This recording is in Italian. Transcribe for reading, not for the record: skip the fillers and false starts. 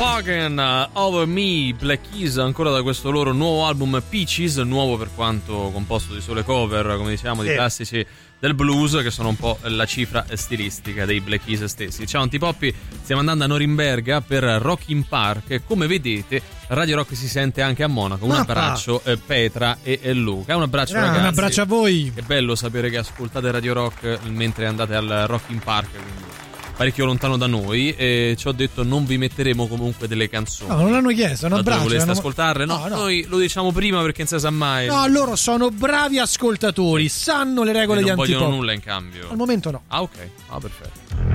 Spoken Over Me, Black Keys, ancora da questo loro nuovo album Peaches, nuovo per quanto composto di sole cover, come dicevamo, di classici del blues, che sono un po' la cifra stilistica dei Black Keys stessi. Ciao Antipoppi, stiamo andando a Norimberga per Rock in Park e come vedete Radio Rock si sente anche a Monaco. Un abbraccio Petra e Luca. Un abbraccio ragazzi. Un abbraccio a voi. È bello sapere che ascoltate Radio Rock mentre andate al Rock in Park, quindi parecchio lontano da noi, e ci ho detto non vi metteremo comunque delle canzoni. No, non l'hanno chiesto, un abbraccio. Voleste ascoltarle? No, noi lo diciamo prima perché non si sa mai. No, loro sono bravi ascoltatori, sanno le regole di Antipop. Non vogliono nulla in cambio. Al momento no. Ah, ok. Ah, perfetto.